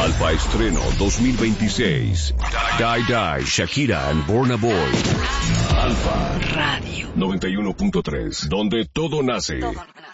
Alfa Estreno 2026. Die, Shakira and Burna Boy. Alfa Radio 91.3, donde todo nace.